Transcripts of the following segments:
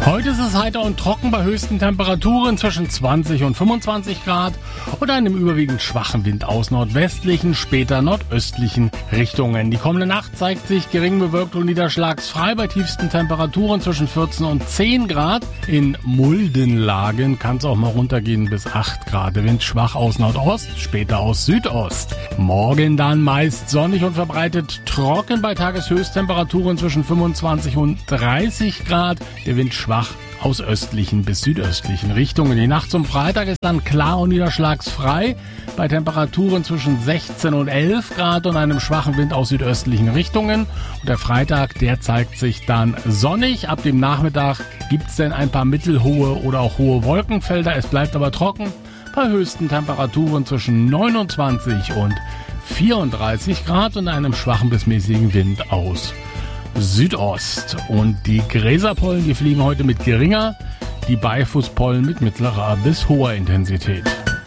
Heute ist es heiter und trocken bei höchsten Temperaturen zwischen 20 und 25 Grad und einem überwiegend schwachen Wind aus nordwestlichen, später nordöstlichen Richtungen. Die kommende Nacht zeigt sich gering bewölkt und niederschlagsfrei bei tiefsten Temperaturen zwischen 14 und 10 Grad. In mulden Lagen kann es auch mal runtergehen bis 8 Grad. Der Wind schwach aus Nordost, später aus Südost. Morgen dann meist sonnig und verbreitet trocken bei Tageshöchsttemperaturen zwischen 25 und 30 Grad. Der Wind schwach aus östlichen bis südöstlichen Richtungen. Die Nacht zum Freitag ist dann klar und niederschlagsfrei bei Temperaturen zwischen 16 und 11 Grad und einem schwachen Wind aus südöstlichen Richtungen. Und der Freitag, der zeigt sich dann sonnig. Ab dem Nachmittag gibt es dann ein paar mittelhohe oder auch hohe Wolkenfelder. Es bleibt aber trocken bei höchsten Temperaturen zwischen 29 und 34 Grad und einem schwachen bis mäßigen Wind aus Südost. Und die Gräserpollen, die fliegen heute mit geringer, die Beifußpollen mit mittlerer bis hoher Intensität.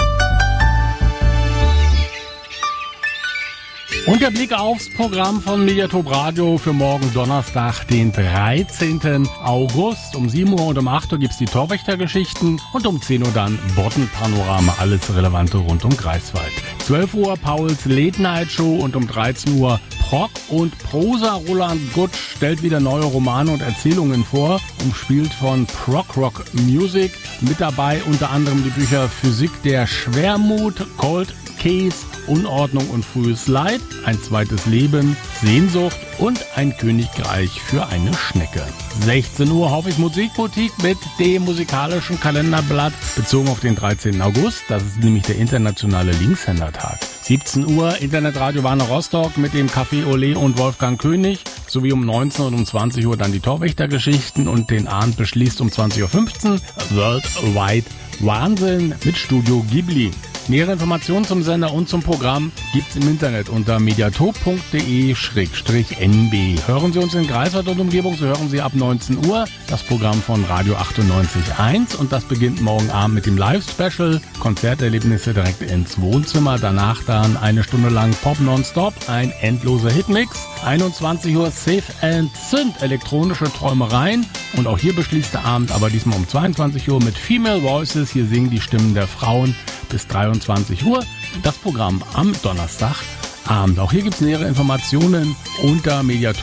Und der Blick aufs Programm von Mediatop Radio für morgen Donnerstag, den 13. August. Um 7 Uhr und um 8 Uhr gibt's die Torwächtergeschichten und um 10 Uhr dann Boddenpanorama, alles Relevante rund um Greifswald. 12 Uhr Pauls Late Night Show und um 13 Uhr Prog und Prosa. Roland Gutsch stellt wieder neue Romane und Erzählungen vor, umspielt von Prog Rock Music. Mit dabei unter anderem die Bücher Physik der Schwermut, Cold Case, Unordnung und frühes Leid, ein zweites Leben, Sehnsucht und ein Königreich für eine Schnecke. 16 Uhr Hoffis Musikboutique mit dem musikalischen Kalenderblatt bezogen auf den 13. August. Das ist nämlich der internationale Linkshändertag. 17 Uhr Internetradio Warner Rostock mit dem Café Olé und Wolfgang König. Sowie um 19 und um 20 Uhr dann die Torwächtergeschichten und den Abend beschließt um 20.15 Uhr Worldwide Wahnsinn mit Studio Ghibli. Nähere Informationen zum Sender und zum Programm gibt's im Internet unter mediatop.de/nb. Hören Sie uns in Greifswald und Umgebung, so hören Sie ab 19 Uhr das Programm von Radio 98.1 und das beginnt morgen Abend mit dem Live-Special. Konzerterlebnisse direkt ins Wohnzimmer, danach dann eine Stunde lang Pop nonstop, ein endloser Hitmix. 21 Uhr Safe and Synth, elektronische Träumereien und auch hier beschließt der Abend, aber diesmal um 22 Uhr mit Female Voices. Hier singen die Stimmen der Frauen bis 23 Uhr. Das Programm am Donnerstagabend. Auch hier gibt es nähere Informationen unter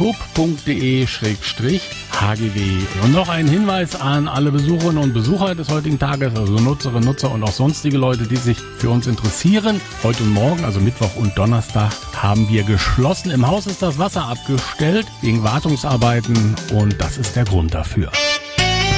mediatop.de/hgw. Und noch ein Hinweis an alle Besucherinnen und Besucher des heutigen Tages, also Nutzerinnen, Nutzer und auch sonstige Leute, die sich für uns interessieren. Heute und morgen, also Mittwoch und Donnerstag, haben wir geschlossen. Im Haus ist das Wasser abgestellt wegen Wartungsarbeiten und das ist der Grund dafür.